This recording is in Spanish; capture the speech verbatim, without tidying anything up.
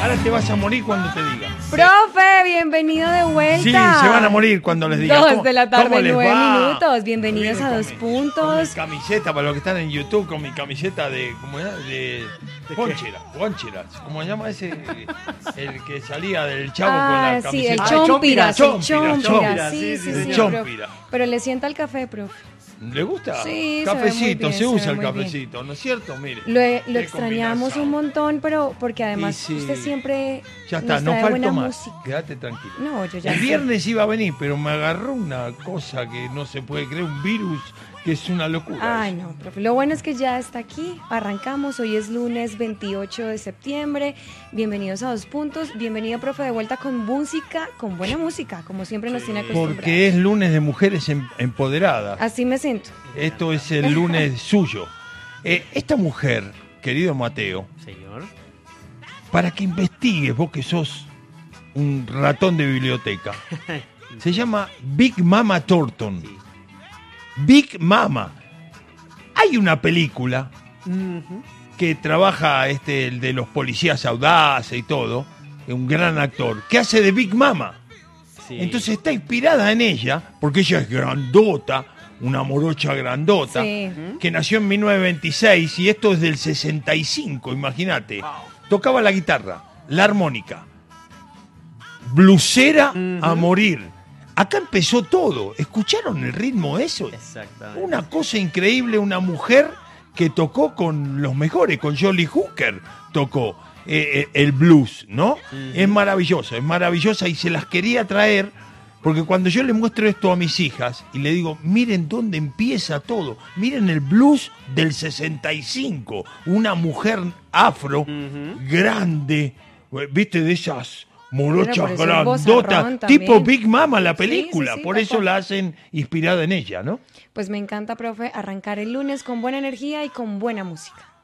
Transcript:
Ahora te vas a morir cuando te diga. Profe, bienvenido de vuelta. Sí, se van a morir cuando les diga. Dos de la tarde, nueve va? minutos. Bienvenidos a Con Dos mi- Puntos. Con mi camiseta, para los que están en YouTube, con mi camiseta de, ¿cómo era? De, de Ponchera, Poncheras. ¿Cómo se llama ese? El que salía del Chavo con Ah, la sí, el camiseta. Ah, chompiras, el Chompira, chompiras. chompira, Sí, sí, sí, sí, sí, chompira. profe. Pero le sienta el café, profe. ¿Le gusta? Sí, se ve muy Cafecito, bien, se, se usa ve el muy bien. cafecito, ¿no es cierto? Mire. Lo, lo qué extrañamos combinación. un montón, pero porque además Y sí. usted siempre Ya está, nos no trae faltó buena más. música. Quédate tranquilo. No, yo ya El sé. viernes iba a venir, pero me agarró una cosa que no se puede creer, un virus que es una locura. Ay, eso. no, profe. Lo bueno es que ya está aquí. Arrancamos. Hoy es lunes veintiocho de septiembre. Bienvenidos a Dos Puntos. Bienvenido, profe, de vuelta con música, con buena música, como siempre nos tiene acostumbrados. Porque es lunes de mujeres em- empoderadas. Así me siento. Esto es el lunes suyo. Eh, esta mujer, querido Mateo, Señor. para que investigues, vos que sos un ratón de biblioteca, se llama Big Mama Thornton. Sí. Big Mama. Hay una película Ujú. que trabaja este, el de los policías audaces y todo, un gran actor, que hace de Big Mama. Sí. Entonces está inspirada en ella, porque ella es grandota, una morocha grandota, Sí. que nació en mil novecientos veintiséis y esto es del sesenta y cinco, imagínate. Tocaba la guitarra, la armónica, blusera a morir. Acá empezó todo. ¿Escucharon el ritmo eso? Exactamente. Una cosa increíble, una mujer que tocó con los mejores, con Jolly Hooker tocó eh, eh, el blues, ¿no? Es maravillosa, es maravillosa y se las quería traer porque cuando yo le muestro esto a mis hijas y le digo, miren dónde empieza todo, miren el blues del sesenta y cinco, una mujer afro, grande, viste, de esas morochas Bueno, por eso es grandotas, vozarrón tipo también. Big Mama la Sí, película, sí, sí, por tal eso cual. la hacen inspirada en ella, ¿no? Pues me encanta, profe, arrancar el lunes con buena energía y con buena música.